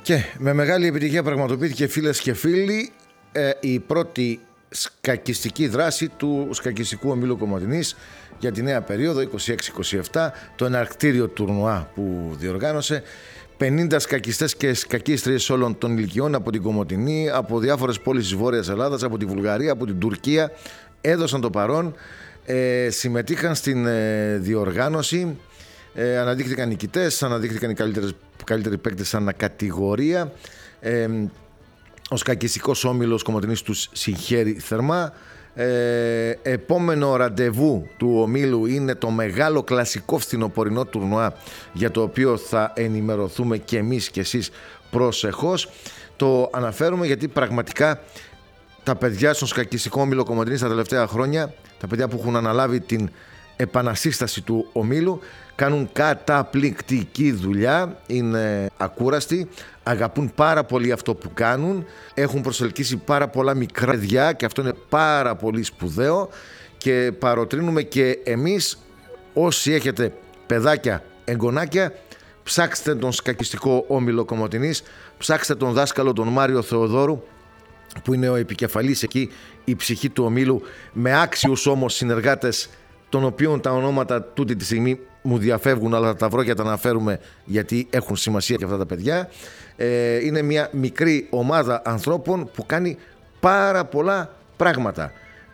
Και με μεγάλη επιτυχία πραγματοποιήθηκε, φίλες και φίλοι, η πρώτη σκακιστική δράση του σκακιστικού ομίλου Κομοτηνής για τη νέα περίοδο 26-27, το εναρκτήριο τουρνουά που διοργάνωσε. 50 σκακιστές και σκακίστριες όλων των ηλικιών από την Κομοτηνή, από διάφορες πόλεις της Βόρειας Ελλάδας, από τη Βουλγαρία, από την Τουρκία, έδωσαν το παρόν, συμμετείχαν στην διοργάνωση, αναδείχθηκαν νικητές, αναδείχθηκαν οι καλύτεροι παίκτες ανακατηγορία. Ο σκακιστικός όμιλος Κομοτηνής τους συγχαίρει θερμά. Επόμενο ραντεβού του ομίλου είναι το μεγάλο κλασικό φθινοπορεινό τουρνουά, για το οποίο θα ενημερωθούμε και εμείς και εσείς προσεχώς. Το αναφέρουμε γιατί πραγματικά τα παιδιά στον σκακιστικό όμιλο Κομοτηνής τα τελευταία χρόνια, τα παιδιά που έχουν αναλάβει την επανασύσταση του ομίλου, κάνουν καταπληκτική δουλειά, είναι ακούραστοι, αγαπούν πάρα πολύ αυτό που κάνουν, έχουν προσελκύσει πάρα πολλά μικρά παιδιά και αυτό είναι πάρα πολύ σπουδαίο, και παροτρύνουμε και εμείς, όσοι έχετε παιδάκια, εγγονάκια, ψάξτε τον σκακιστικό όμιλο Κομοτηνής, ψάξτε τον δάσκαλο τον Μάριο Θεοδόρου, που είναι ο επικεφαλής εκεί, η ψυχή του ομίλου, με άξιους όμως συνεργάτες, των οποίων τα ονόματα τούτη τη στιγμή μου διαφεύγουν, αλλά θα τα βρω και τα αναφέρουμε γιατί έχουν σημασία και αυτά τα παιδιά. Είναι μια μικρή ομάδα ανθρώπων που κάνει πάρα πολλά πράγματα.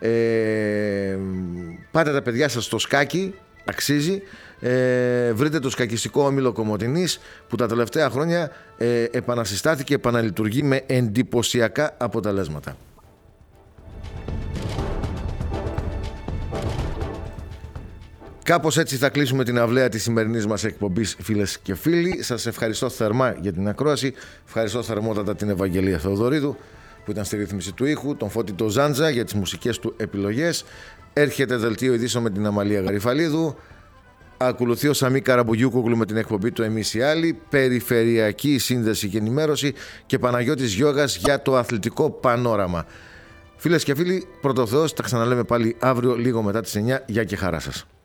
Πάτε τα παιδιά σας στο σκάκι, αξίζει. Βρείτε το σκακιστικό όμιλο Κομοτηνής, που τα τελευταία χρόνια επανασυστάθηκε, επαναλειτουργεί με εντυπωσιακά αποτελέσματα. Κάπως έτσι θα κλείσουμε την αυλαία της σημερινής μας εκπομπής, φίλες και φίλοι. Σας ευχαριστώ θερμά για την ακρόαση. Ευχαριστώ θερμότατα την Ευαγγελία Θεοδωρίδου που ήταν στη ρύθμιση του ήχου, τον Φώτη το Ζάντζα για τις μουσικές του επιλογές. Έρχεται δελτίο ειδήσεων με την Αμαλία Γαριφαλίδου. Ακολουθεί ο Σαμί Καραμπουγιούκογλου με την εκπομπή του Εμείς οι Άλλοι. Περιφερειακή σύνδεση και ενημέρωση, και Παναγιώτης Γιώγας για το αθλητικό πανόραμα. Φίλες και φίλοι, πρώτο Θεός, τα ξαναλέμε πάλι αύριο λίγο μετά τις 9. Γεια και χαρά σας.